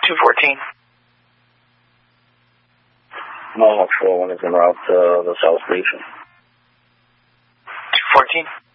214. Mohawk 41 is en route to the South Station. 214.